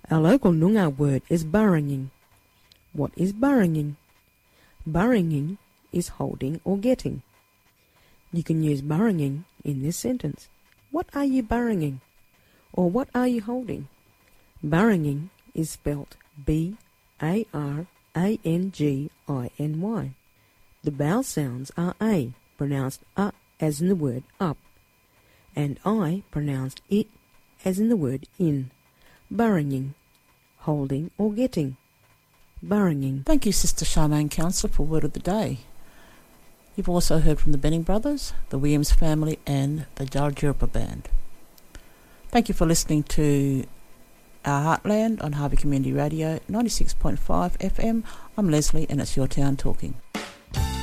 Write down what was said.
Our local Noongar word is burringing. What is burringing? Burringing is holding or getting. You can use burringing in this sentence. What are you burringing? Or what are you holding? Burringing is spelt B-A-R-A-N-G-I-N-Y. The vowel sounds are A, pronounced as in the word up, and I, pronounced it as in the word in. Burringing, holding or getting. Burringing. Thank you, Sister Charmaine Counsellor, for Word of the Day. You've also heard from the Benning Brothers, the Williams family and the Jarjurpa Band. Thank you for listening to Our Heartland on Harvey Community Radio 96.5 FM. I'm Leslie and it's Your Town Talking.